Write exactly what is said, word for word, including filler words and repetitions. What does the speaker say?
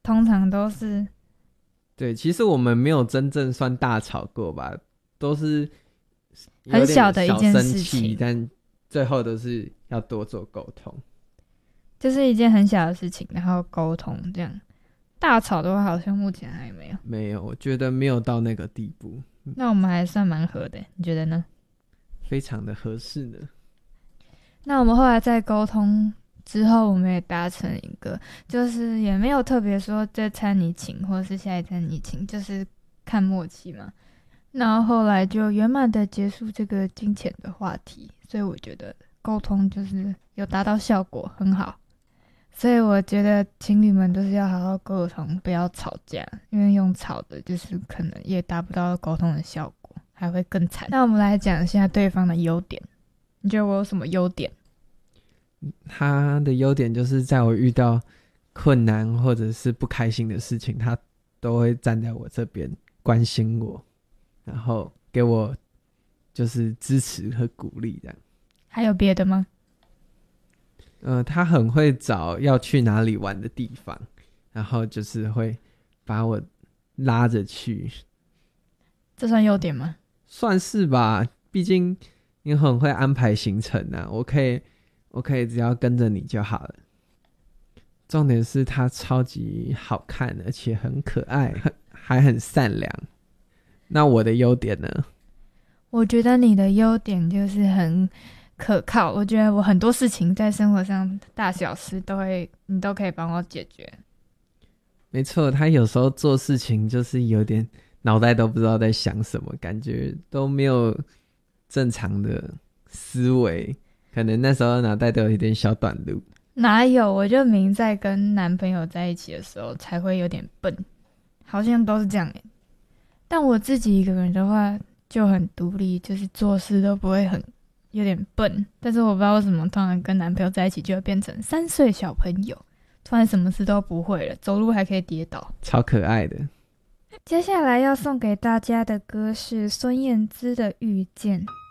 通常都是对，其实我们没有真正算大吵过吧，都是很小的一件事情， 小生气，但最后都是要多做沟通， 就是一件很小的事情，然后沟通这样。大吵的话，好像目前还没有。 没有，我觉得没有到那个地步。 那我们还算蛮合的，你觉得呢？ 非常的合适呢。 那我们后来在沟通之后，我们也达成一个，就是也没有特别说这餐你请，或是下一餐你请，就是看默契嘛。然后后来就圆满的结束这个金钱的话题，所以我觉得沟通就是有达到效果，很好。所以我觉得情侣们都是要好好沟通，不要吵架，因为用吵的就是可能也达不到沟通的效果，还会更惨。那我们来讲一下对方的优点，你觉得我有什么优点？ 他的优点就是在我遇到困难或者是不开心的事情，他都会站在我这边关心我，然后给我就是支持和鼓励这样。 还有别的吗？ 呃，他很会找要去哪里玩的地方，然后就是会把我拉着去。 这算优点吗？ 算是吧，毕竟你很会安排行程啊，我可以我可以只要跟着你就好了。重点是他超级好看，而且很可爱，还很善良。那我的优点呢？ 我觉得你的优点就是很可靠，我觉得我很多事情在生活上大小事都会你都可以帮我解决。 没错，他有时候做事情就是有点脑袋都不知道在想什么，感觉都没有正常的思维，可能那时候脑袋都有一点小短路。 哪有，我就明在跟男朋友在一起的时候才会有点笨，好像都是这样耶。但我自己一个人的话就很独立，就是做事都不会很有点笨，但是我不知道为什么突然跟男朋友在一起就会变成三岁小朋友，突然什么事都不会了，走路还可以跌倒， 超可爱的。 接下来要送给大家的歌是孙燕姿的《遇见》。